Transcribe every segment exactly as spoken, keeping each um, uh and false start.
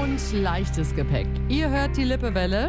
und leichtes Gepäck. Ihr hört die Lippewelle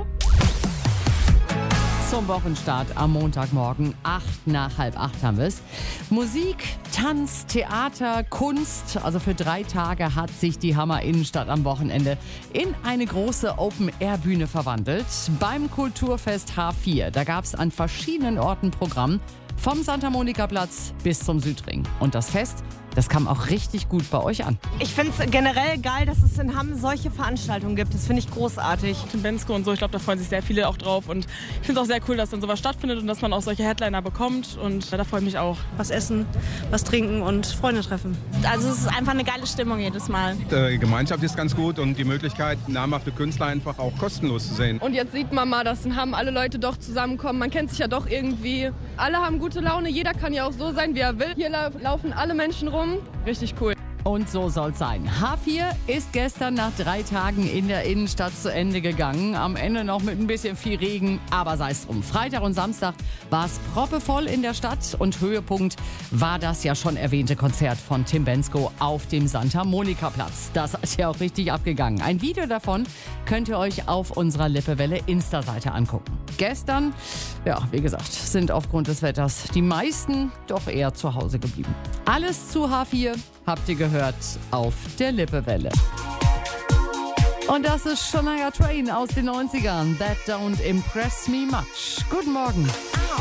zum Wochenstart am Montagmorgen. Acht nach halb acht haben wir es. Musik, Tanz, Theater, Kunst. Also für drei Tage hat sich die Hammer Innenstadt am Wochenende in eine große Open-Air-Bühne verwandelt. Beim Kulturfest H vier. Da gab es an verschiedenen Orten Programm. Vom Santa Monica Platz bis zum Südring. Und das Fest, das kam auch richtig gut bei euch an. Ich finde es generell geil, dass es in Hamm solche Veranstaltungen gibt. Das finde ich großartig. Tim Bensko und so, ich glaube, da freuen sich sehr viele auch drauf. Und ich finde es auch sehr cool, dass dann sowas stattfindet und dass man auch solche Headliner bekommt. Und da freue ich mich auch. Was essen, was trinken und Freunde treffen. Also es ist einfach eine geile Stimmung jedes Mal. Die Gemeinschaft ist ganz gut und die Möglichkeit, namhafte Künstler einfach auch kostenlos zu sehen. Und jetzt sieht man mal, dass in Hamm alle Leute doch zusammenkommen. Man kennt sich ja doch irgendwie. Alle haben gute Laune, jeder kann ja auch so sein, wie er will. Hier la- laufen alle Menschen rum. Richtig cool. Und so soll's sein. H vier ist gestern nach drei Tagen in der Innenstadt zu Ende gegangen. Am Ende noch mit ein bisschen viel Regen, aber sei es drum. Freitag und Samstag war es proppevoll in der Stadt und Höhepunkt war das ja schon erwähnte Konzert von Tim Bensko auf dem Santa Monica Platz. Das ist ja auch richtig abgegangen. Ein Video davon könnt ihr euch auf unserer Lippewelle Insta-Seite angucken. Gestern, ja, wie gesagt, sind aufgrund des Wetters die meisten doch eher zu Hause geblieben. Alles zu H vier habt ihr gehört auf der Lippewelle. Und das ist Shania Twain aus den neunzigern. That don't impress me much. Guten Morgen.